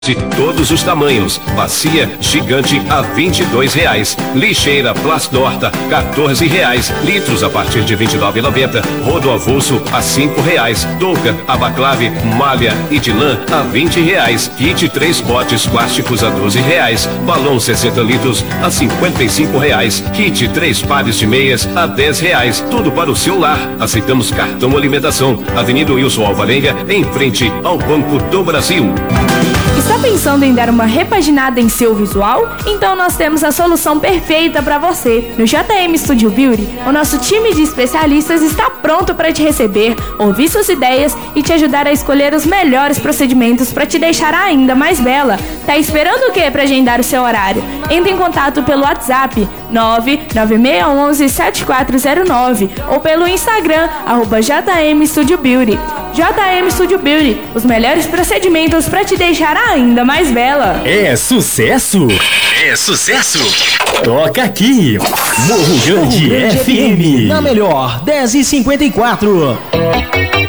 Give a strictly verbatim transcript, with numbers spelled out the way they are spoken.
de todos os tamanhos. Bacia gigante a vinte e dois reais. Lixeira Plasdorta quatorze reais. Litros a partir de vinte e nove reais e noventa centavos. Rodo avulso a cinco reais. Touca, abaclave, malha e de lã a vinte reais. Kit três potes plásticos a doze reais. Balão sessenta litros a cinquenta e cinco reais. Kit três pares de meias a dez reais. Tudo para o seu lar. Aceitamos cartão alimentação. Avenida Wilson Alvarenga, em frente ao Banco do Brasil. Está pensando em dar uma repaginada em seu visual? Então nós temos a solução perfeita para você. No J M Studio Beauty, o nosso time de especialistas está pronto para te receber, ouvir suas ideias e te ajudar a escolher os melhores procedimentos para te deixar ainda mais bela. Tá esperando o que para agendar o seu horário? Entre em contato pelo WhatsApp nove nove seis um um sete quatro zero nove ou pelo Instagram arroba J M Studio Beauty. J M Studio Beauty, os melhores procedimentos para te deixar ainda mais bela. É sucesso? É sucesso? Toca aqui, Morro Grande, Morro Grande F M. Na melhor, dez e cinquenta e quatro.